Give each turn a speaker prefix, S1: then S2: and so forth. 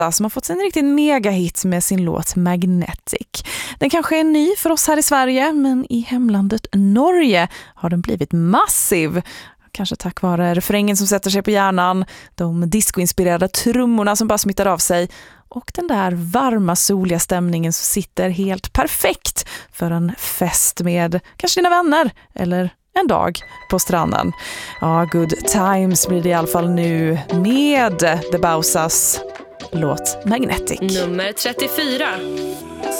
S1: som har fått en riktigt megahit med sin låt Magnetic. Den kanske är ny för oss här i Sverige, men i hemlandet Norge har den blivit massiv. Kanske tack vare refrängen som sätter sig på hjärnan, de discoinspirerade trummorna som bara smittar av sig och den där varma soliga stämningen som sitter helt perfekt för en fest med kanske dina vänner eller en dag på stranden. Ja, good times blir det i alla fall nu med The Bausas låt Magnetic.
S2: Nummer 34.